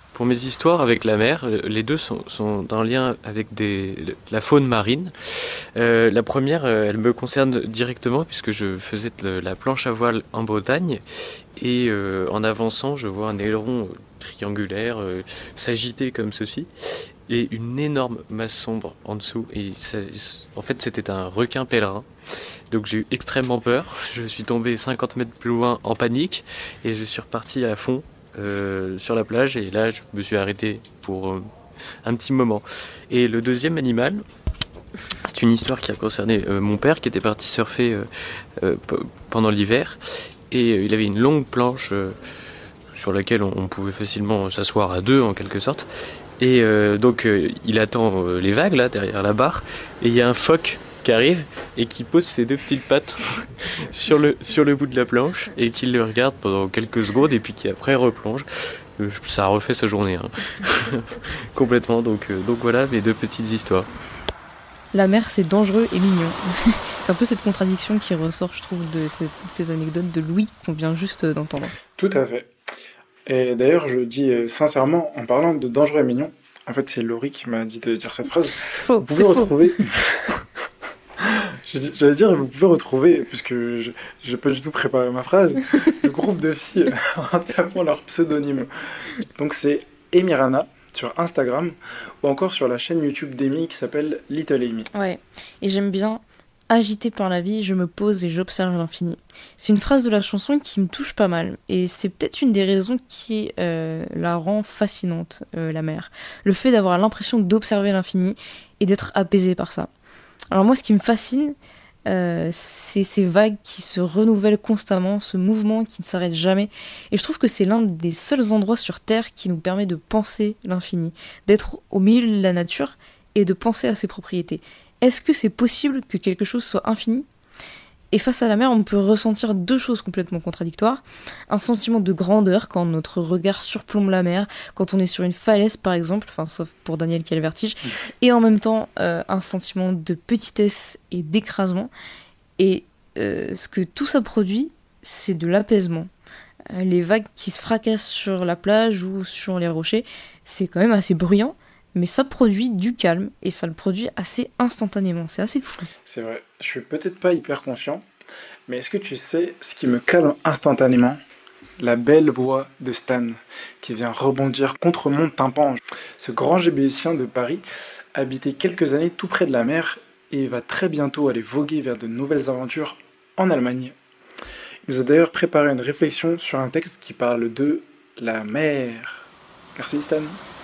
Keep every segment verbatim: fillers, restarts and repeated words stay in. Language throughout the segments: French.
Pour mes histoires avec la mer, euh, les deux sont, sont en lien avec des, la faune marine. Euh, la première, euh, elle me concerne directement puisque je faisais de la planche à voile en Bretagne et euh, en avançant, je vois un aileron triangulaire euh, s'agiter comme ceci et une énorme masse sombre en dessous. Et ça- en fait, c'était un requin pèlerin. Donc j'ai eu extrêmement peur. Je suis tombé cinquante mètres plus loin en panique et je suis reparti à fond euh, sur la plage. Et là, je me suis arrêté pour euh, un petit moment. Et le deuxième animal, c'est une histoire qui a concerné euh, mon père qui était parti surfer euh, euh, p- pendant l'hiver. Et euh, il avait une longue planche euh, sur laquelle on, on pouvait facilement s'asseoir à deux en quelque sorte. Et euh, donc euh, il attend euh, les vagues là derrière la barre et il y a un phoque qui arrive et qui pose ses deux petites pattes sur le, sur le bout de la planche et qui le regarde pendant quelques secondes et puis qui après replonge. Euh, Ça a refait sa journée hein. Complètement, donc, euh, donc voilà mes deux petites histoires. La mer, c'est dangereux et mignon. C'est un peu cette contradiction qui ressort, je trouve, de ces, ces anecdotes de Louis qu'on vient juste d'entendre. Tout à fait. Et d'ailleurs, je dis euh, sincèrement, en parlant de dangereux et mignon, en fait, c'est Laurie qui m'a dit de dire cette phrase. C'est faux, Vous pouvez c'est faux. retrouver. Je dis- J'allais dire, vous pouvez retrouver, puisque je n'ai pas du tout préparé ma phrase, le groupe de filles en tapant leur pseudonyme. Donc c'est Emirana sur Instagram ou encore sur la chaîne YouTube d'Amy qui s'appelle Little Amy. Ouais, et j'aime bien agitée par la vie, je me pose et j'observe l'infini. C'est une phrase de la chanson qui me touche pas mal, et c'est peut-être une des raisons qui euh, la rend fascinante, euh, la mer. Le fait d'avoir l'impression d'observer l'infini et d'être apaisé par ça. Alors moi, ce qui me fascine, euh, c'est ces vagues qui se renouvellent constamment, ce mouvement qui ne s'arrête jamais. Et je trouve que c'est l'un des seuls endroits sur Terre qui nous permet de penser l'infini, d'être au milieu de la nature et de penser à ses propriétés. Est-ce que c'est possible que quelque chose soit infini ? Et face à la mer, on peut ressentir deux choses complètement contradictoires. Un sentiment de grandeur quand notre regard surplombe la mer, quand on est sur une falaise par exemple, enfin sauf pour Daniel qui a le vertige, et en même temps euh, un sentiment de petitesse et d'écrasement. Et euh, ce que tout ça produit, c'est de l'apaisement. Euh, les vagues qui se fracassent sur la plage ou sur les rochers, c'est quand même assez bruyant, mais ça produit du calme et ça le produit assez instantanément. C'est assez fou. C'est vrai, je suis peut-être pas hyper confiant, mais est-ce que tu sais ce qui me calme instantanément ? La belle voix de Stan, qui vient rebondir contre mon tympan. Ce grand gébéicien de Paris habitait quelques années tout près de la mer et va très bientôt aller voguer vers de nouvelles aventures en Allemagne. Il nous a d'ailleurs préparé une réflexion sur un texte qui parle de la mer. Merci Stan.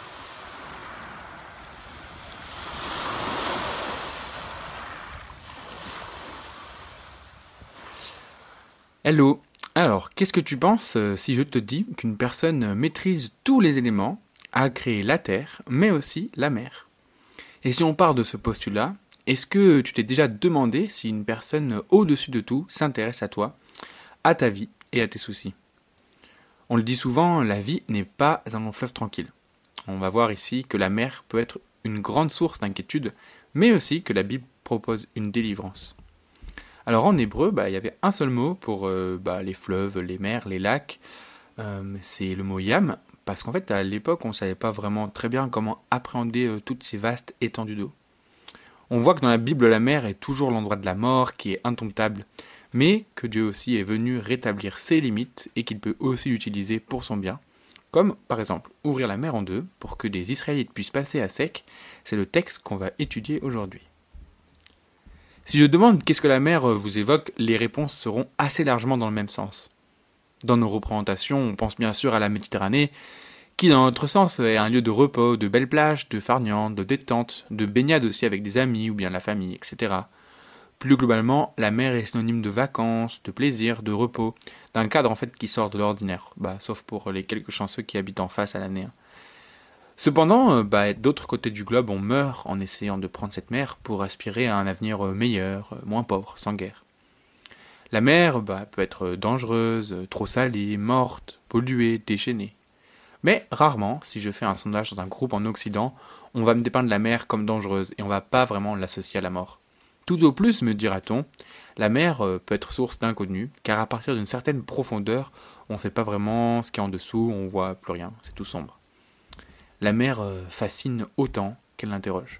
Hello. Alors, qu'est-ce que tu penses euh, si je te dis qu'une personne maîtrise tous les éléments, a créé la Terre, mais aussi la mer ? Et si on part de ce postulat, est-ce que tu t'es déjà demandé si une personne au-dessus de tout s'intéresse à toi, à ta vie et à tes soucis ? On le dit souvent, la vie n'est pas un long fleuve tranquille. On va voir ici que la mer peut être une grande source d'inquiétude, mais aussi que la Bible propose une délivrance. Alors en hébreu, bah, il y avait un seul mot pour euh, bah, les fleuves, les mers, les lacs, euh, c'est le mot yam, parce qu'en fait à l'époque on ne savait pas vraiment très bien comment appréhender euh, toutes ces vastes étendues d'eau. On voit que dans la Bible la mer est toujours l'endroit de la mort qui est indomptable, mais que Dieu aussi est venu rétablir ses limites et qu'il peut aussi l'utiliser pour son bien, comme par exemple ouvrir la mer en deux pour que les Israélites puissent passer à sec, c'est le texte qu'on va étudier aujourd'hui. Si je demande qu'est-ce que la mer vous évoque, les réponses seront assez largement dans le même sens. Dans nos représentations, on pense bien sûr à la Méditerranée, qui dans notre sens est un lieu de repos, de belles plages, de farniente, de détente, de baignade aussi avec des amis ou bien la famille, et cetera. Plus globalement, la mer est synonyme de vacances, de plaisir, de repos, d'un cadre en fait qui sort de l'ordinaire, bah, sauf pour les quelques chanceux qui habitent en face à l'année. Hein. Cependant, bah, d'autre côté du globe, on meurt en essayant de prendre cette mer pour aspirer à un avenir meilleur, moins pauvre, sans guerre. La mer bah, peut être dangereuse, trop salée, morte, polluée, déchaînée. Mais rarement, si je fais un sondage dans un groupe en Occident, on va me dépeindre la mer comme dangereuse et on va pas vraiment l'associer à la mort. Tout au plus, me dira-t-on, la mer peut être source d'inconnu, car à partir d'une certaine profondeur, on ne sait pas vraiment ce qu'il y a en dessous, on voit plus rien, c'est tout sombre. La mer euh, fascine autant qu'elle l'interroge.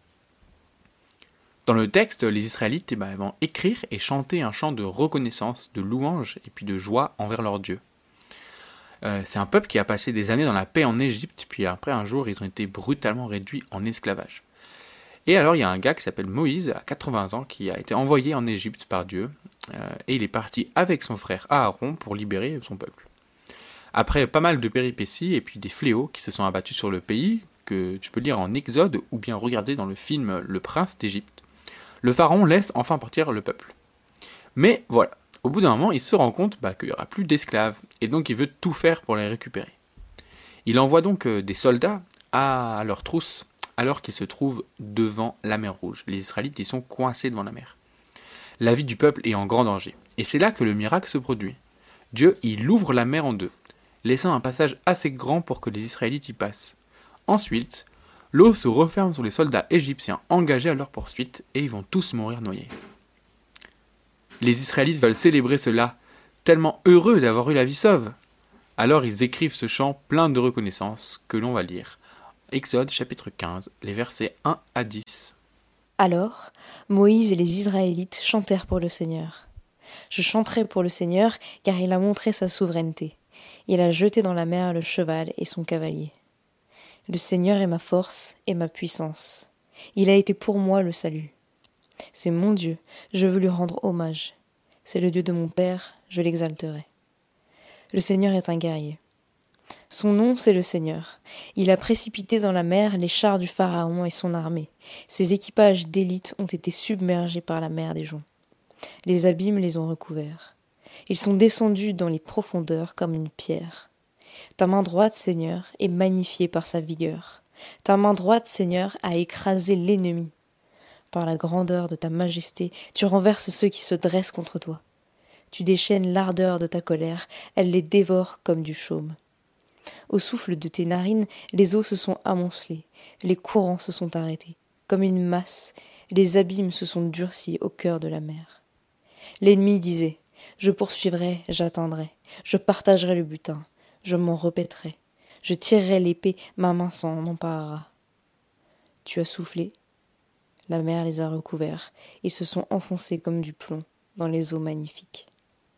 Dans le texte, les Israélites eh ben, vont écrire et chanter un chant de reconnaissance, de louange et puis de joie envers leur Dieu. Euh, c'est un peuple qui a passé des années dans la paix en Égypte, puis après un jour ils ont été brutalement réduits en esclavage. Et alors il y a un gars qui s'appelle Moïse, à quatre-vingts ans, qui a été envoyé en Égypte par Dieu, euh, et il est parti avec son frère Aaron pour libérer son peuple. Après pas mal de péripéties et puis des fléaux qui se sont abattus sur le pays, que tu peux lire en Exode ou bien regarder dans le film Le Prince d'Égypte, le pharaon laisse enfin partir le peuple. Mais voilà, au bout d'un moment, il se rend compte bah, qu'il n'y aura plus d'esclaves, et donc il veut tout faire pour les récupérer. Il envoie donc euh, des soldats à leur trousse, alors qu'ils se trouvent devant la mer Rouge. Les Israélites y sont coincés devant la mer. La vie du peuple est en grand danger, et c'est là que le miracle se produit. Dieu, il ouvre la mer en deux, laissant un passage assez grand pour que les Israélites y passent. Ensuite, l'eau se referme sur les soldats égyptiens engagés à leur poursuite, et ils vont tous mourir noyés. Les Israélites veulent célébrer cela, tellement heureux d'avoir eu la vie sauve. Alors ils écrivent ce chant plein de reconnaissance que l'on va lire. Exode chapitre quinze, les versets un à dix. Alors, Moïse et les Israélites chantèrent pour le Seigneur. Je chanterai pour le Seigneur, car il a montré sa souveraineté. Il a jeté dans la mer le cheval et son cavalier. Le Seigneur est ma force et ma puissance. Il a été pour moi le salut. C'est mon Dieu, je veux lui rendre hommage. C'est le Dieu de mon Père, je l'exalterai. Le Seigneur est un guerrier. Son nom, c'est le Seigneur. Il a précipité dans la mer les chars du Pharaon et son armée. Ses équipages d'élite ont été submergés par la mer des joncs. Les abîmes les ont recouverts. Ils sont descendus dans les profondeurs comme une pierre. Ta main droite, Seigneur, est magnifiée par sa vigueur. Ta main droite, Seigneur, a écrasé l'ennemi. Par la grandeur de ta majesté, tu renverses ceux qui se dressent contre toi. Tu déchaînes l'ardeur de ta colère, elle les dévore comme du chaume. Au souffle de tes narines, les eaux se sont amoncelées, les courants se sont arrêtés. Comme une masse, les abîmes se sont durcis au cœur de la mer. L'ennemi disait, je poursuivrai, j'atteindrai, je partagerai le butin, je m'en repaîtrai, je tirerai l'épée, ma main s'en emparera. Tu as soufflé, la mer les a recouverts, ils se sont enfoncés comme du plomb dans les eaux magnifiques.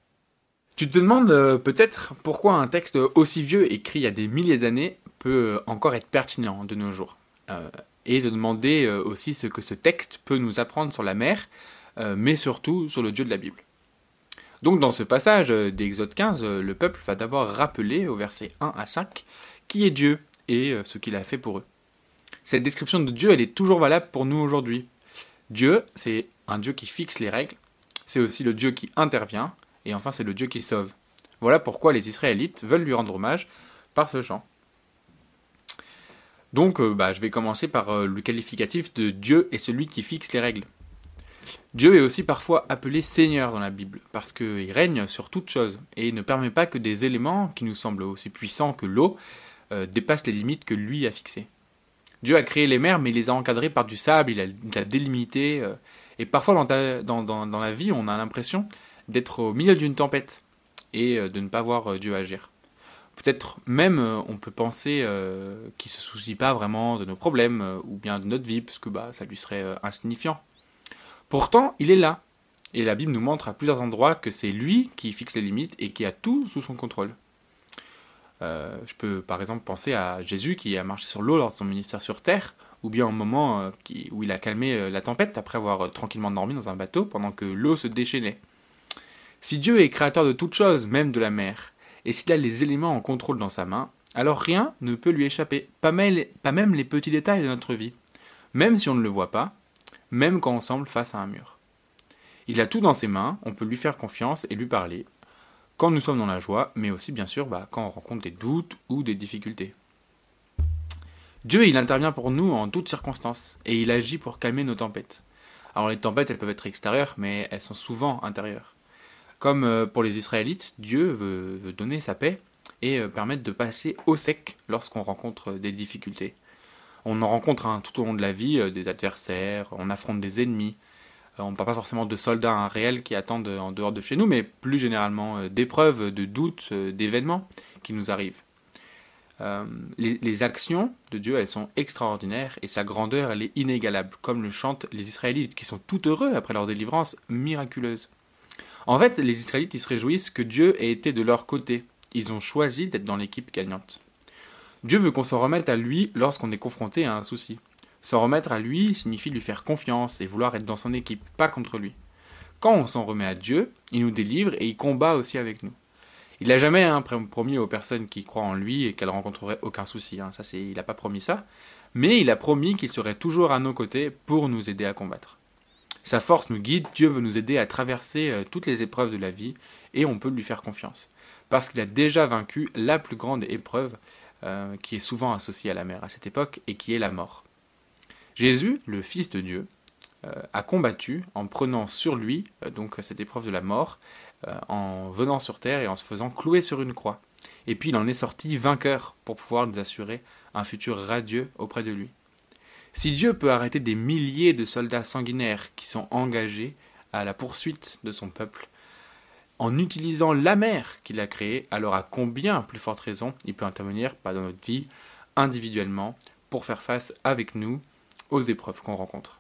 Tu te demandes euh, peut-être pourquoi un texte aussi vieux, écrit il y a des milliers d'années, peut encore être pertinent de nos jours. Euh, et te demander euh, aussi ce que ce texte peut nous apprendre sur la mer, euh, mais surtout sur le Dieu de la Bible. Donc dans ce passage d'Exode quinze, le peuple va d'abord rappeler au verset un à cinq qui est Dieu et euh, ce qu'il a fait pour eux. Cette description de Dieu, elle est toujours valable pour nous aujourd'hui. Dieu, c'est un Dieu qui fixe les règles, c'est aussi le Dieu qui intervient, et enfin c'est le Dieu qui sauve. Voilà pourquoi les Israélites veulent lui rendre hommage par ce chant. Donc euh, bah, je vais commencer par euh, le qualificatif de Dieu est celui qui fixe les règles. Dieu est aussi parfois appelé Seigneur dans la Bible, parce qu'il règne sur toute chose, et il ne permet pas que des éléments qui nous semblent aussi puissants que l'eau euh, dépassent les limites que lui a fixées. Dieu a créé les mers, mais il les a encadrées par du sable, il a, il a délimité, euh, et parfois dans, ta, dans, dans, dans la vie, on a l'impression d'être au milieu d'une tempête, et euh, de ne pas voir euh, Dieu agir. Peut-être même, euh, on peut penser euh, qu'il ne se soucie pas vraiment de nos problèmes, euh, ou bien de notre vie, parce que bah, ça lui serait euh, insignifiant. Pourtant, il est là, et la Bible nous montre à plusieurs endroits que c'est lui qui fixe les limites, et qui a tout sous son contrôle. Euh, je peux par exemple penser à Jésus qui a marché sur l'eau lors de son ministère sur terre, ou bien au moment euh, qui, où il a calmé euh, la tempête après avoir euh, tranquillement dormi dans un bateau pendant que l'eau se déchaînait. Si Dieu est créateur de toutes choses, même de la mer, et s'il a les éléments en contrôle dans sa main, alors rien ne peut lui échapper, pas même, pas même les petits détails de notre vie, même si on ne le voit pas, même quand on semble face à un mur. Il a tout dans ses mains, on peut lui faire confiance et lui parler, quand nous sommes dans la joie, mais aussi bien sûr bah, quand on rencontre des doutes ou des difficultés. Dieu, il intervient pour nous en toutes circonstances, et il agit pour calmer nos tempêtes. Alors les tempêtes, elles peuvent être extérieures, mais elles sont souvent intérieures. Comme euh, pour les Israélites, Dieu veut, veut donner sa paix et euh, permettre de passer au sec lorsqu'on rencontre des difficultés. On en rencontre hein, tout au long de la vie, euh, des adversaires, on affronte des ennemis. Euh, on ne parle pas forcément de soldats hein, réels qui attendent euh, en dehors de chez nous, mais plus généralement euh, d'épreuves, de doutes, euh, d'événements qui nous arrivent. Euh, les, les actions de Dieu, elles sont extraordinaires et sa grandeur, elle est inégalable, comme le chantent les Israélites, qui sont tout heureux après leur délivrance miraculeuse. En fait, les Israélites, ils se réjouissent que Dieu ait été de leur côté. Ils ont choisi d'être dans l'équipe gagnante. Dieu veut qu'on s'en remette à lui lorsqu'on est confronté à un souci. S'en remettre à lui signifie lui faire confiance et vouloir être dans son équipe, pas contre lui. Quand on s'en remet à Dieu, il nous délivre et il combat aussi avec nous. Il n'a jamais hein, promis aux personnes qui croient en lui et qu'elles rencontreraient aucun souci. Hein. Ça, c'est, il n'a pas promis ça. Mais il a promis qu'il serait toujours à nos côtés pour nous aider à combattre. Sa force nous guide, Dieu veut nous aider à traverser euh, toutes les épreuves de la vie et on peut lui faire confiance. Parce qu'il a déjà vaincu la plus grande épreuve euh, qui est souvent associée à la mer à cette époque et qui est la mort. Jésus, le Fils de Dieu, euh, a combattu en prenant sur lui euh, donc cette épreuve de la mort, euh, en venant sur terre et en se faisant clouer sur une croix. Et puis il en est sorti vainqueur pour pouvoir nous assurer un futur radieux auprès de lui. Si Dieu peut arrêter des milliers de soldats sanguinaires qui sont engagés à la poursuite de son peuple, en utilisant la mer qu'il a créée, alors à combien plus forte raison il peut intervenir pas dans notre vie, individuellement, pour faire face avec nous aux épreuves qu'on rencontre.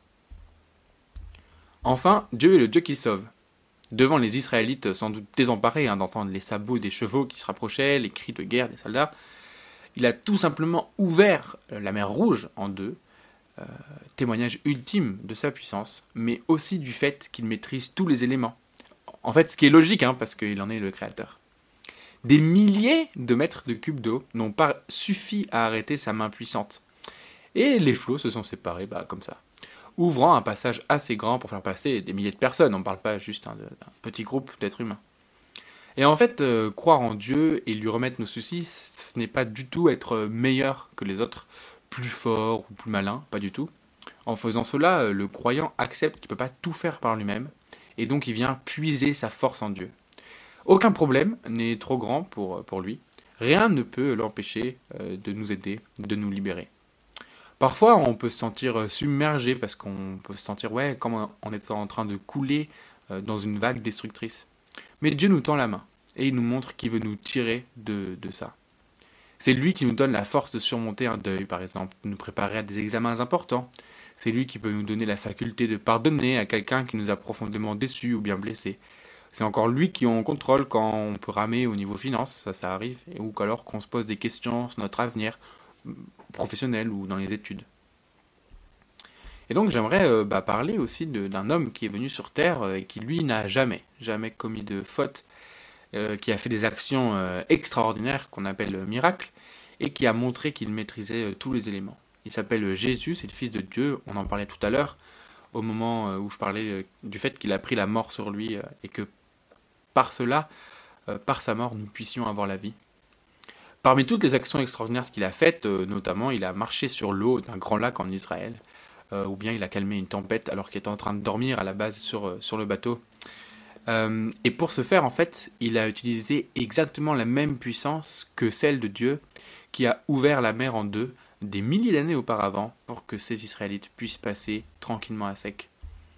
Enfin, Dieu est le Dieu qui sauve. Devant les Israélites, sans doute désemparés hein, d'entendre les sabots des chevaux qui se rapprochaient, les cris de guerre des soldats, il a tout simplement ouvert la mer Rouge en deux, Euh, témoignage ultime de sa puissance, mais aussi du fait qu'il maîtrise tous les éléments. En fait, ce qui est logique, hein, parce qu'il en est le créateur. Des milliers de mètres de cubes d'eau n'ont pas suffi à arrêter sa main puissante. Et les flots se sont séparés, bah, comme ça, ouvrant un passage assez grand pour faire passer des milliers de personnes. On ne parle pas juste hein, d'un petit groupe d'êtres humains. Et en fait, euh, croire en Dieu et lui remettre nos soucis, ce n'est pas du tout être meilleur que les autres, plus fort ou plus malin, pas du tout. En faisant cela, le croyant accepte qu'il ne peut pas tout faire par lui-même, et donc il vient puiser sa force en Dieu. Aucun problème n'est trop grand pour, pour lui, rien ne peut l'empêcher de nous aider, de nous libérer. Parfois, on peut se sentir submergé, parce qu'on peut se sentir, ouais, comme on est en train de couler dans une vague destructrice. Mais Dieu nous tend la main, et il nous montre qu'il veut nous tirer de, de ça. C'est lui qui nous donne la force de surmonter un deuil, par exemple, de nous préparer à des examens importants. C'est lui qui peut nous donner la faculté de pardonner à quelqu'un qui nous a profondément déçus ou bien blessés. C'est encore lui qui en contrôle quand on peut ramer au niveau finance, ça, ça arrive, ou alors qu'on se pose des questions sur notre avenir professionnel ou dans les études. Et donc j'aimerais euh, bah, parler aussi de, d'un homme qui est venu sur Terre euh, et qui lui n'a jamais, jamais commis de faute, Euh, qui a fait des actions euh, extraordinaires qu'on appelle euh, miracles et qui a montré qu'il maîtrisait euh, tous les éléments. Il s'appelle Jésus, c'est le Fils de Dieu, on en parlait tout à l'heure au moment euh, où je parlais euh, du fait qu'il a pris la mort sur lui euh, et que par cela, euh, par sa mort, nous puissions avoir la vie. Parmi toutes les actions extraordinaires qu'il a faites, euh, notamment il a marché sur l'eau d'un grand lac en Israël, euh, ou bien il a calmé une tempête alors qu'il était en train de dormir à la base sur, euh, sur le bateau. Euh, et pour ce faire, en fait, il a utilisé exactement la même puissance que celle de Dieu qui a ouvert la mer en deux des milliers d'années auparavant pour que ces Israélites puissent passer tranquillement à sec.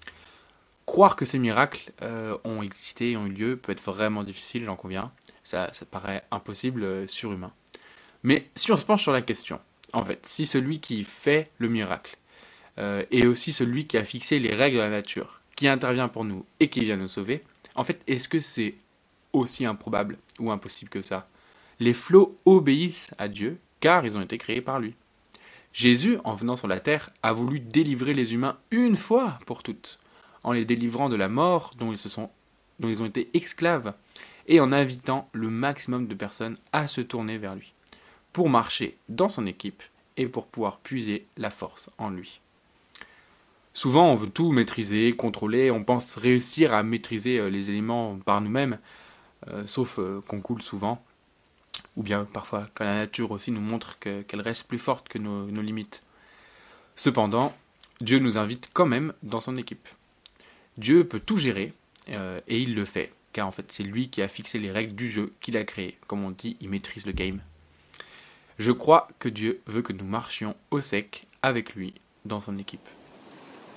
Croire que ces miracles euh, ont existé et ont eu lieu peut être vraiment difficile, j'en conviens. Ça, ça paraît impossible, euh, surhumain. Mais si on se penche sur la question, en fait, si celui qui fait le miracle euh, est aussi celui qui a fixé les règles de la nature, qui intervient pour nous et qui vient nous sauver, en fait, est-ce que c'est aussi improbable ou impossible que ça? Les flots obéissent à Dieu, car ils ont été créés par lui. Jésus, en venant sur la terre, a voulu délivrer les humains une fois pour toutes, en les délivrant de la mort dont ils, se sont, dont ils ont été esclaves, et en invitant le maximum de personnes à se tourner vers lui, pour marcher dans son équipe et pour pouvoir puiser la force en lui. Souvent, on veut tout maîtriser, contrôler, on pense réussir à maîtriser les éléments par nous-mêmes, euh, sauf euh, qu'on coule souvent, ou bien parfois quand la nature aussi nous montre que, qu'elle reste plus forte que nos, nos limites. Cependant, Dieu nous invite quand même dans son équipe. Dieu peut tout gérer, euh, et il le fait, car en fait c'est lui qui a fixé les règles du jeu qu'il a créé. Comme on dit, il maîtrise le game. Je crois que Dieu veut que nous marchions au sec avec lui dans son équipe.